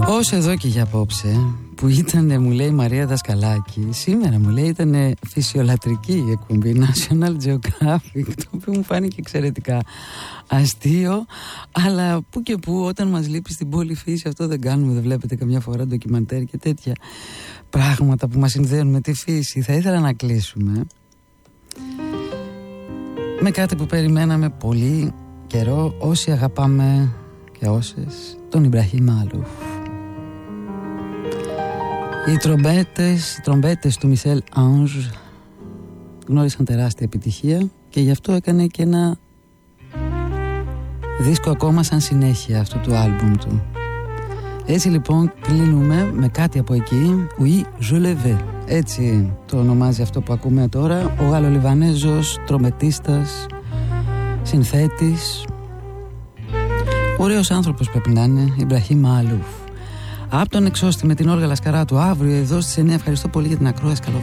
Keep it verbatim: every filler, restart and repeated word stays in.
Όσο εδώ και για απόψε, που ήταν, μου λέει η Μαρία Δασκαλάκη, σήμερα μου λέει ήταν φυσιολατρική η εκπομπή National Geographic, το οποίο μου φάνηκε εξαιρετικά αστείο, αλλά που και που όταν μας λείπει στην πόλη φύση, αυτό δεν κάνουμε, δεν βλέπετε καμιά φορά ντοκιμαντέρ και τέτοια πράγματα που μας συνδέουν με τη φύση. Θα ήθελα να κλείσουμε με κάτι που περιμέναμε πολύ καιρό όσοι αγαπάμε και όσες, τον Ιμπραχήμ Μάλουφ. Οι τρομπέτες, οι τρομπέτες του Μισελ Άνζ γνώρισαν τεράστια επιτυχία και γι' αυτό έκανε και ένα δίσκο ακόμα σαν συνέχεια αυτού του άλμπουμ του. Έτσι λοιπόν κλείνουμε με κάτι από εκεί, Oui, je le vais. Έτσι το ονομάζει αυτό που ακούμε τώρα ο Γαλλο-Λιβανέζος τρομπετίστας, συνθέτης, ωραίος άνθρωπος πρέπει να είναι, Ιμπραχήμ Μάλουφ. Από τον εξώστη με την Όλγα Λασκαράτου αύριο εδώ στις εννιά. Ευχαριστώ πολύ για την ακρόαση. Καλό